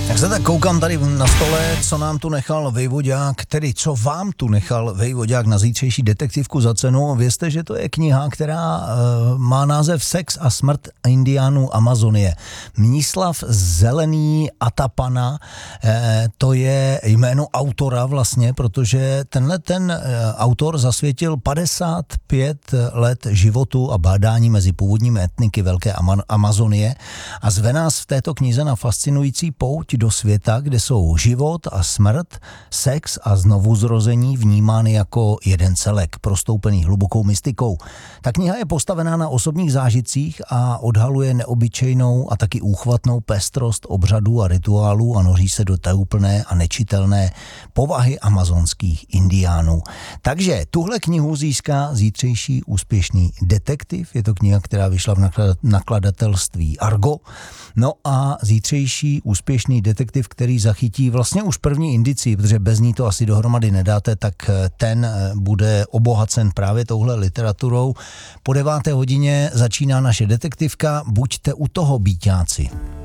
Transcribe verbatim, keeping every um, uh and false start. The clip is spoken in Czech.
Tak se tak koukám tady na stole, co nám tu nechal Vejvodák, tedy co vám tu nechal Vejvodák na zítřejší detektivku za cenu. Vězte, že to je kniha, která uh, má název Sex a smrt indiánů Amazonie. Mnislav Zelený Atapana, eh, to je jméno autora vlastně, protože tenhle ten eh, autor zasvětil padesát pět let životu a bádání mezi původními etniky Velké Ama- Amazonie a zve nás v této knize na fascinující pouť do světa, kde jsou život a smrt, sex a znovuzrození vnímány jako jeden celek, prostoupený hlubokou mystikou. Ta kniha je postavená na osobních zážitcích a odhaluje neobyčejnou a taky úchvatnou pestrost obřadů a rituálů a noří se do tajuplné a nečitelné povahy amazonských indiánů. Takže tuhle knihu získá zítřejší úspěšný detektiv. Je to kniha, která vyšla v nakladatelství Argo. No a zítřejší úspěšný detektiv, který zachytí vlastně už první indici, protože bez ní to asi dohromady nedáte, tak ten bude obohacen právě touhle literaturou. Po deváté hodině začíná naše detektivka. Buďte u toho, býťáci.